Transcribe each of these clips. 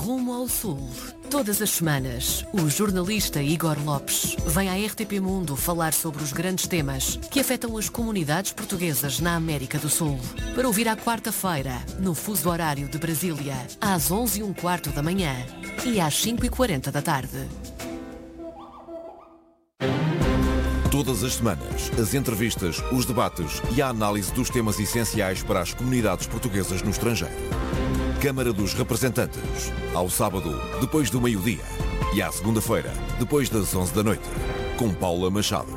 Rumo ao Sul. Todas as semanas, o jornalista Igor Lopes vem à RTP Mundo falar sobre os grandes temas que afetam as comunidades portuguesas na América do Sul. Para ouvir à quarta-feira, no fuso horário de Brasília, às 11h15 da manhã e às 5h40 da tarde. Todas as semanas, as entrevistas, os debates e a análise dos temas essenciais para as comunidades portuguesas no estrangeiro. Câmara dos Representantes, ao sábado, depois do meio-dia, e à segunda-feira, depois das 11 da noite, com Paula Machado.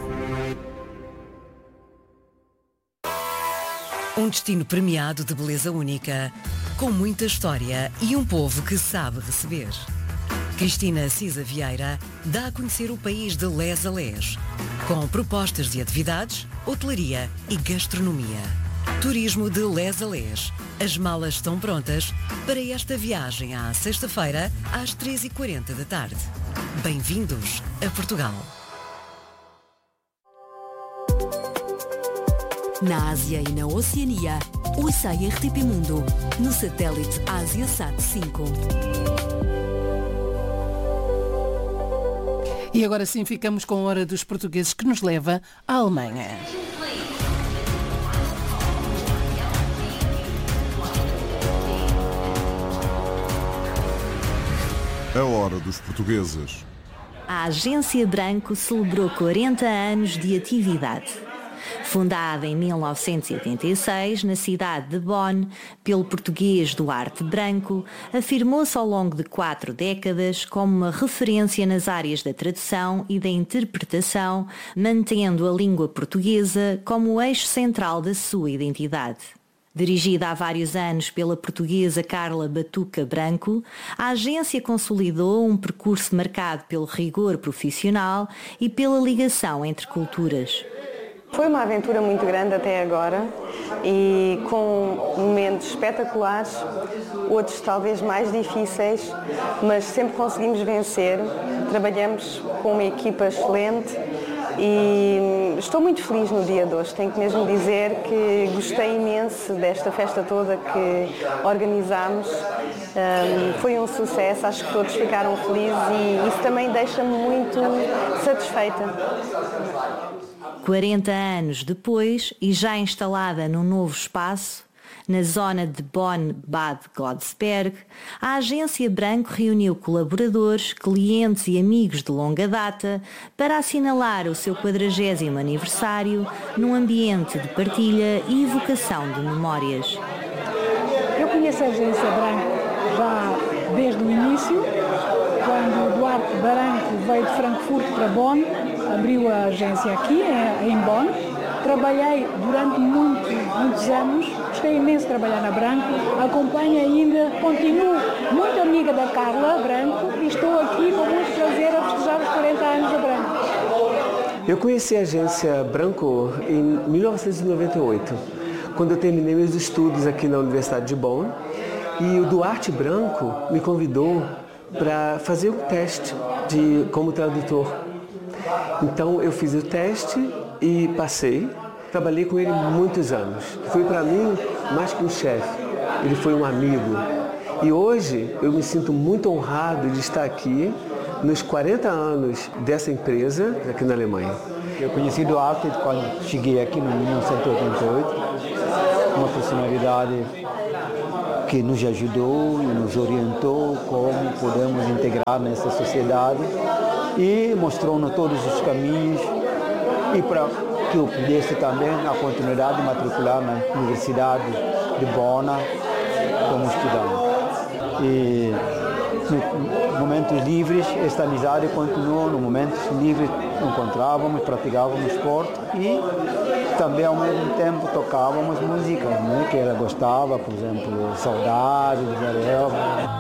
Um destino premiado de beleza única, com muita história e um povo que sabe receber. Cristina Cisa Vieira dá a conhecer o país de les a les, com propostas de atividades, hotelaria e gastronomia. Turismo de les a les. As malas estão prontas para esta viagem à sexta-feira, às 3h40 da tarde. Bem-vindos a Portugal. Na Ásia e na Oceania, ouça a RTP Mundo, no satélite AsiaSat 5. E agora sim ficamos com a Hora dos Portugueses, que nos leva à Alemanha. A Hora dos Portugueses. A Agência Branco celebrou 40 anos de atividade. Fundada em 1986, na cidade de Bonn, pelo português Duarte Branco, afirmou-se ao longo de 4 décadas como uma referência nas áreas da tradução e da interpretação, mantendo a língua portuguesa como o eixo central da sua identidade. Dirigida há vários anos pela portuguesa Carla Batuca Branco, a agência consolidou um percurso marcado pelo rigor profissional e pela ligação entre culturas. Foi uma aventura muito grande até agora e com momentos espetaculares, outros talvez mais difíceis, mas sempre conseguimos vencer. Trabalhamos com uma equipa excelente e estou muito feliz no dia de hoje. Tenho que mesmo dizer que gostei imenso desta festa toda que organizámos. Foi um sucesso, acho que todos ficaram felizes e isso também deixa-me muito satisfeita. 40 anos depois, e já instalada num novo espaço, na zona de Bonn-Bad Godesberg, a Agência Branco reuniu colaboradores, clientes e amigos de longa data para assinalar o seu 40º aniversário num ambiente de partilha e evocação de memórias. Eu conheço a Agência Branco já desde o início, quando o Duarte Branco veio de Frankfurt para Bonn, abriu a agência aqui em Bonn. Trabalhei durante muitos anos, gostei imenso de trabalhar na Branco, acompanho ainda, continuo muito amiga da Carla Branco e estou aqui com muito prazer a festejar os 40 anos da Branco. Eu conheci a agência Branco em 1998, quando eu terminei meus estudos aqui na Universidade de Bonn, e o Duarte Branco me convidou para fazer um teste como tradutor. Então eu fiz o teste e passei. Trabalhei com ele muitos anos. Foi para mim mais que um chefe, ele foi um amigo. E hoje eu me sinto muito honrado de estar aqui nos 40 anos dessa empresa aqui na Alemanha. Eu conheci Duarte quando cheguei aqui em 1988, uma personalidade que nos ajudou e nos orientou como podemos integrar nessa sociedade e mostrou-nos todos os caminhos e para que eu pudesse também a continuidade de matricular na Universidade de Bonn como estudante. E nos momentos livres, esta amizade continuou. Nos momentos livres, encontrávamos, praticávamos esporte e também ao mesmo tempo tocávamos música, né, que ela gostava, por exemplo, Saudade, de Ariel.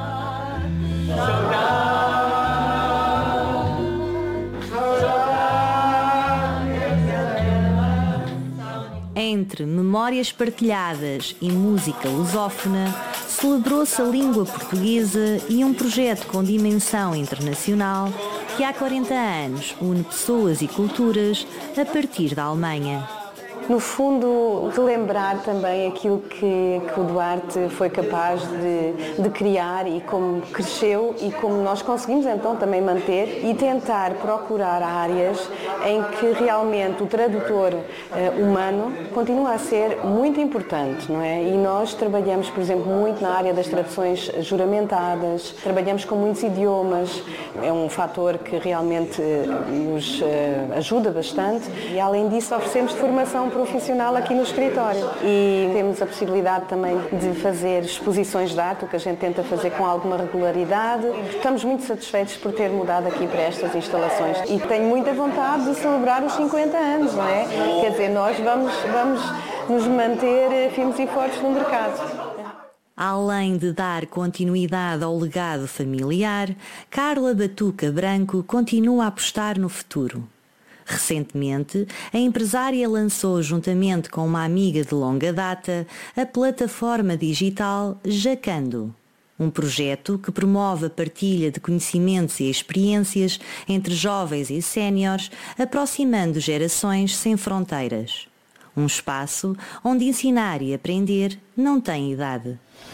Entre memórias partilhadas e música lusófona, celebrou-se a língua portuguesa e um projeto com dimensão internacional que há 40 anos une pessoas e culturas a partir da Alemanha. no fundo, relembrar também aquilo que o Duarte foi capaz de criar e como cresceu e como nós conseguimos então também manter e tentar procurar áreas em que realmente o tradutor humano continua a ser muito importante, não é? E nós trabalhamos, por exemplo, muito na área das traduções juramentadas, trabalhamos com muitos idiomas, é um fator que realmente nos ajuda bastante e, além disso, oferecemos formação profissional aqui no escritório e temos a possibilidade também de fazer exposições de arte, o que a gente tenta fazer com alguma regularidade. Estamos muito satisfeitos por ter mudado aqui para estas instalações e tenho muita vontade de celebrar os 50 anos, não é? Quer dizer, nós vamos nos manter firmes e fortes no mercado. Além de dar continuidade ao legado familiar, Carla Batuca Branco continua a apostar no futuro. Recentemente, a empresária lançou, juntamente com uma amiga de longa data, a plataforma digital Jacando, um projeto que promove a partilha de conhecimentos e experiências entre jovens e séniores, aproximando gerações sem fronteiras. Um espaço onde ensinar e aprender não tem idade.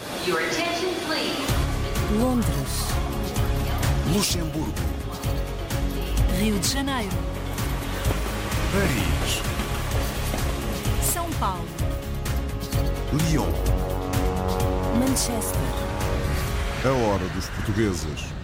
Londres, Luxemburgo, Rio de Janeiro, Paris, São Paulo, Lyon, Manchester. A hora dos portugueses.